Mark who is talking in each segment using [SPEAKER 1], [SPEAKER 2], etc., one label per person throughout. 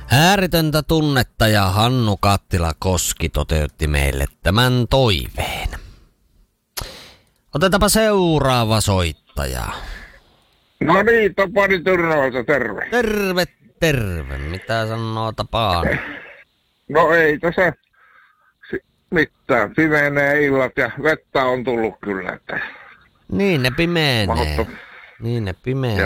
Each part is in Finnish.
[SPEAKER 1] Ääretöntä tunnetta ja Hannu Kattila-Koski toteutti meille tämän toiveen. Otetaanpa seuraava soittaja.
[SPEAKER 2] No niin, Tapani Tyrnävältä, terve.
[SPEAKER 1] Terve. Mitä sanoo Tapani?
[SPEAKER 2] No ei tässä mitään. Pimenee illat ja vettä on tullut kyllä. Että...
[SPEAKER 1] Niin ne pimenee.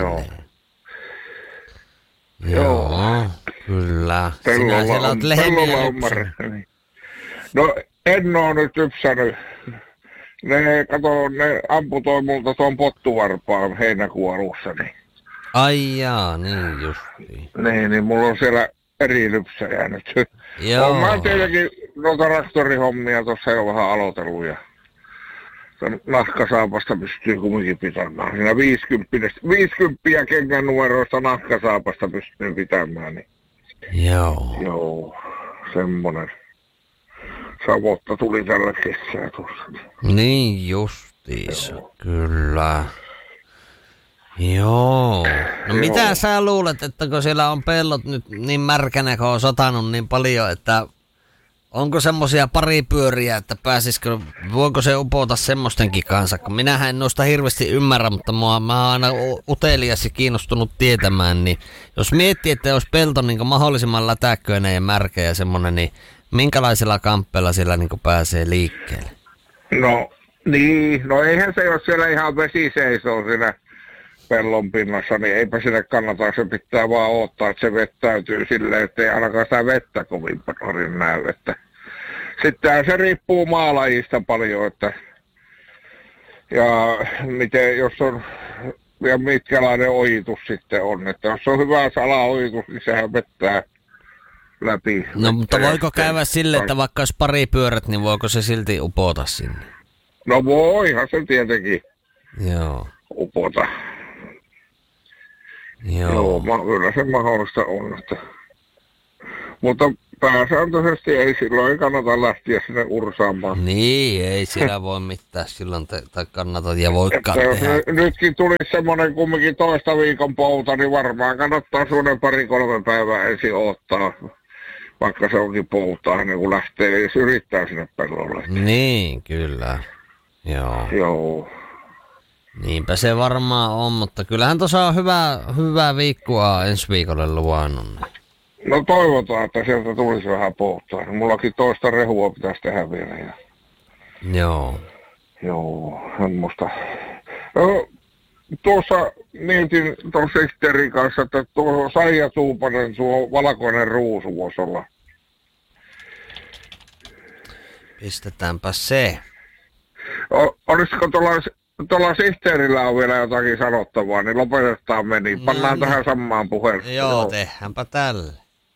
[SPEAKER 1] Joo, kyllä. Sinä siellä olet lehmiä lypsänyt.
[SPEAKER 2] No en oo nyt lypsänyt. Ne amputoi multa tuon pottuvarpaan heinäkuun alussa. Niin.
[SPEAKER 1] Ai jaa, niin justiin.
[SPEAKER 2] Niin mulla on siellä eri lypsäjä nyt.
[SPEAKER 1] Joo.
[SPEAKER 2] Mä oon tietenkin noita traktorihommia tuossa jo vähän aloitellut ja nahkasaapasta pystyy kumminkin pitämään. Siinä 50 kengän numeroista nahkasaapasta pystyy pitämään. Niin. Joo, semmonen. Savotta tuli tällä kesää tuossa.
[SPEAKER 1] Niin justiinsa, kyllä. Joo. No mitä sä luulet, että kun siellä on pellot nyt niin märkänä, kun on satanut niin paljon, että onko semmosia paripyöriä, että voiko se upota semmoistenkin kanssa? Kun minähän en noista hirveästi ymmärrä, mutta mä oon aina utelias ja kiinnostunut tietämään, niin jos miettii, että jos pelto niin mahdollisimman lätäkköinen ja märkä ja semmoinen, niin minkälaisilla kamppeilla siellä niin pääsee liikkeelle?
[SPEAKER 2] No eihän se, jos siellä ihan vesi seisoo siinä pellon pinnassa, niin eipä sinne kannata, se pitää vaan odottaa, että se vettäytyy silleen, ettei ainakaan sitä vettä kovin paljon näy. Että sitten se riippuu maalajista paljon, että ja miten, jos on, ja mitkälainen ojitus sitten on, että jos on hyvä salaojitus, niin sehän vettää läpi.
[SPEAKER 1] No mutta voiko käydä sille, että vaikka olisi paripyörät, niin voiko se silti upota sinne?
[SPEAKER 2] No voihan se tietenkin upota. Joo, kyllä se mahdollista on. Että... Mutta pääsääntöisesti ei silloin kannata lähteä sinne ursaamaan.
[SPEAKER 1] Niin, ei siellä voi mitään silloin tai kannata ja voikaan tehdä.
[SPEAKER 2] Nytkin tulisi semmoinen kumminkin toista viikon pouta, niin varmaan kannattaa semmoinen 2-3 päivää ensin odottaa. Vaikka se onkin poutaa ennen kuin lähtee, jos yrittää sinne pellolle.
[SPEAKER 1] Niin, kyllä. Joo. Niinpä se varmaan on, mutta kyllähän tuossa on hyvää viikkoa ensi viikolle luvannut.
[SPEAKER 2] No toivotaan, että sieltä tulisi vähän poutaa. Mullakin toista rehua pitäisi tehdä vielä. Ja... Joo, semmoista. No, tuossa mietin tuon sihteerin kanssa, että tuo Saija Tuupanen, tuo valkoinen ruusu voisi olla.
[SPEAKER 1] Pistetäänpä se.
[SPEAKER 2] Olisiko tuolla sihteerillä on vielä jotakin sanottavaa, niin lopetetaan meni. Pannaan tähän samaan puheen.
[SPEAKER 1] Joo, tehdäänpä tälle.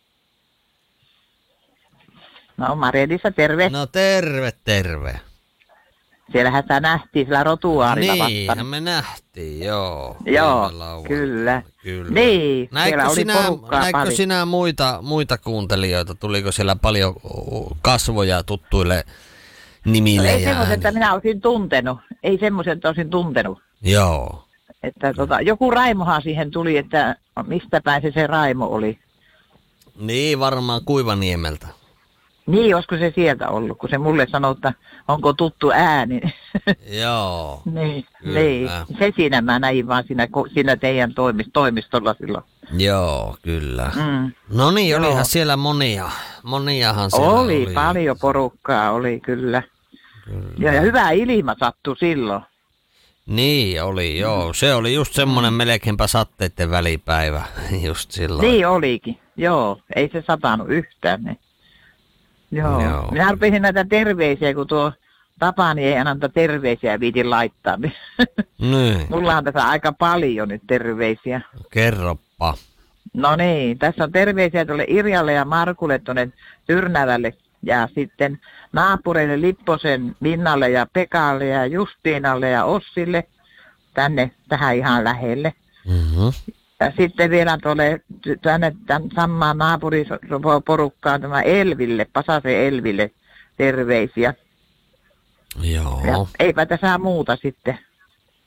[SPEAKER 3] No Marja-Liisa, terve.
[SPEAKER 1] No terve.
[SPEAKER 3] Siellähän sitä nähtiin sillä rotuaarilla vastaan.
[SPEAKER 1] Niinhän me nähtiin, joo.
[SPEAKER 3] Joo, kyllä. Niin, siellä oli porukkaa paljon.
[SPEAKER 1] Näikö sinä muita kuuntelijoita? Tuliko siellä paljon kasvoja tuttuille nimille?
[SPEAKER 3] No ei semmoiset, että minä olisin tuntenut. Ei semmoiset, että olisin tuntenut.
[SPEAKER 1] Joo.
[SPEAKER 3] Että joku Raimohan siihen tuli, että mistä päin se Raimo oli.
[SPEAKER 1] Niin, varmaan Kuivaniemeltä.
[SPEAKER 3] Niin, olisiko se sieltä ollut, kun se mulle sanoi, että onko tuttu ääni.
[SPEAKER 1] Joo.
[SPEAKER 3] niin, se siinä mä näin vaan siinä teidän toimistolla silloin.
[SPEAKER 1] Joo, kyllä. No niin, olihan siellä moniahan siellä
[SPEAKER 3] oli. Paljon porukkaa oli, kyllä. Ja hyvä ilma sattui silloin.
[SPEAKER 1] Niin oli, joo. Se oli just semmoinen melkeinpä satteiden välipäivä just silloin.
[SPEAKER 3] Niin olikin, joo. Ei se satanut yhtään. Niin. Joo. Minä rupesin näitä terveisiä, kun tuo Tapani ei anta terveisiä viitin laittaa.
[SPEAKER 1] Niin.
[SPEAKER 3] Mulla on tässä aika paljon nyt terveisiä.
[SPEAKER 1] Kerroppa.
[SPEAKER 3] No niin, tässä on terveisiä tuolle Irjalle ja Markulle tuonne Tyrnävälle. Ja sitten naapureille Lipposen Minnalle ja Pekalle ja Justiinalle ja Ossille tähän ihan lähelle.
[SPEAKER 1] Mm-hmm.
[SPEAKER 3] Ja sitten vielä tänne samaan naapuriporukkaan tämä Elville, Pasasen Elville terveisiä.
[SPEAKER 1] Joo.
[SPEAKER 3] Ja eipä tässä muuta sitten.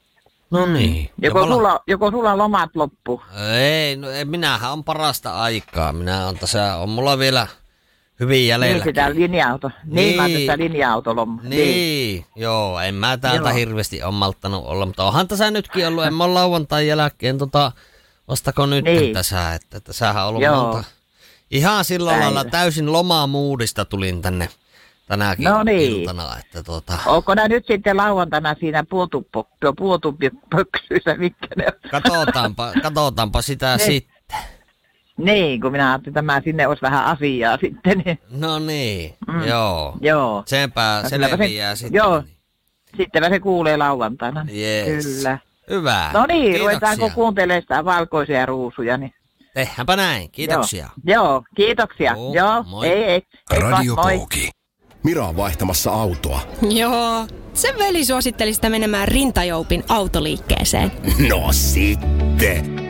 [SPEAKER 1] No niin.
[SPEAKER 3] Joko sulla lomat loppu?
[SPEAKER 1] Ei, no minähän on parasta aikaa. Tässä on mulla vielä hyvin jäljellä.
[SPEAKER 3] Niin, sitä linja-auto. Niin, mä sitä linja-autolomma.
[SPEAKER 1] Niin, joo, en mä täältä hirveästi ole malttanut olla, mutta onhan tässä nytkin ollut, en mä ole lauantain jälkeen vastako nyt tässä, että tässähän on ollut monta. Ihan sillä lailla täysin lomamuudista tulin tänne tänäkin iltana, että
[SPEAKER 3] Onko nämä nyt sitten lauantaina siinä puotuppipöksyissä, mitkä ne on?
[SPEAKER 1] Katsotaanpa sitä sitten.
[SPEAKER 3] Niin, kun minä ajattelin, että mä sinne olisi vähän asiaa sitten. Niin.
[SPEAKER 1] No niin, joo. Senpä selviää sitten.
[SPEAKER 3] Joo, sittenpä se kuulee lauantaina.
[SPEAKER 1] Yes.
[SPEAKER 3] Kyllä.
[SPEAKER 1] Hyvä.
[SPEAKER 3] No niin, ruvetaanko kuuntelemaan sitä valkoisia ruusuja, niin.
[SPEAKER 1] Tehdäänpä näin, kiitoksia.
[SPEAKER 3] Joo, kiitoksia. Joo,
[SPEAKER 1] moi.
[SPEAKER 3] Ei.
[SPEAKER 4] Radio Pooki. Mira on vaihtamassa autoa.
[SPEAKER 5] Joo, sen veli suositteli sitä menemään Rintajoupin autoliikkeeseen.
[SPEAKER 4] No sitten.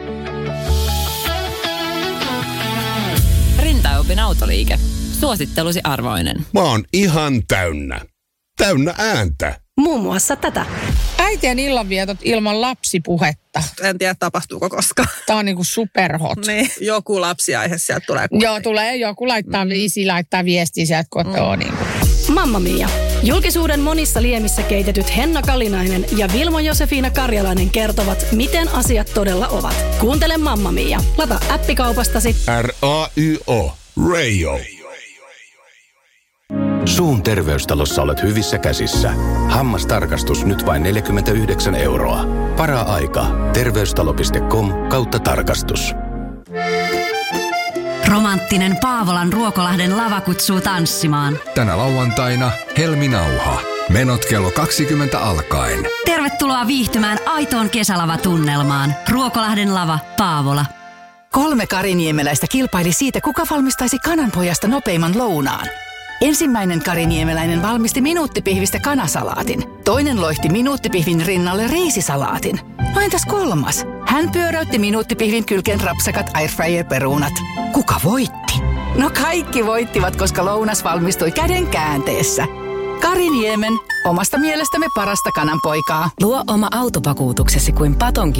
[SPEAKER 6] Rintajoupin autoliike. Suosittelusi arvoinen.
[SPEAKER 4] Mä oon ihan täynnä. Täynnä ääntä.
[SPEAKER 5] Muun muassa tätä.
[SPEAKER 7] Äitien illanvietot ilman lapsipuhetta.
[SPEAKER 8] En tiedä, tapahtuuko koskaan.
[SPEAKER 7] Tää on niinku superhot.
[SPEAKER 8] Niin, joku lapsiaihe sieltä tulee.
[SPEAKER 7] Joo, tulee. Joku laittaa, isi laittaa viestiä sieltä kotoa. Niin.
[SPEAKER 5] Mamma Mia. Julkisuuden monissa liemissä keitetyt Henna Kalinainen ja Vilmo Josefina Karjalainen kertovat, miten asiat todella ovat. Kuuntele Mamma Mia. Lata appikaupastasi.
[SPEAKER 4] RAYO. Radio. Suun terveystalossa olet hyvissä käsissä. Hammastarkastus nyt vain 49 €. Para-aika. Terveystalo.com/tarkastus.
[SPEAKER 9] Romanttinen Paavolan Ruokolahden lava kutsuu tanssimaan.
[SPEAKER 10] Tänä lauantaina Helminauha. Menot kello 20 alkaen.
[SPEAKER 9] Tervetuloa viihtymään aitoon kesälavatunnelmaan. Ruokolahden lava, Paavola.
[SPEAKER 11] 3 kariniemeläistä kilpaili siitä, kuka valmistaisi kananpojasta nopeimman lounaan. Ensimmäinen kariniemeläinen valmisti minuuttipihvistä kanasalaatin. Toinen loihti minuuttipihvin rinnalle riisisalaatin. No entäs kolmas? Hän pyöräytti minuuttipihvin kylkeen rapsakat airfryer-perunat. Kuka voitti? No kaikki voittivat, koska lounas valmistui käden käänteessä. Kariniemen, omasta mielestämme parasta kananpoikaa.
[SPEAKER 12] Luo oma autovakuutuksesi kuin Patonki